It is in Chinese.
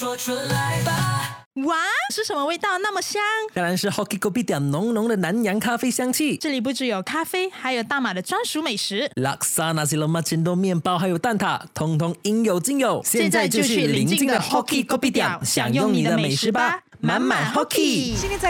说出来吧。 哇，是什么味道那么香？ 当然是 Hoki Kopitiam 浓浓的南洋咖啡香气。 这里不只有咖啡，还有大马的专属美食。 Laksa Nasi Lemak Cendol 面包还有蛋挞，通通应有尽有。 现在就去邻近的 Hoki Kopitiam 享用你的美食吧，满满 Hoki。 现在在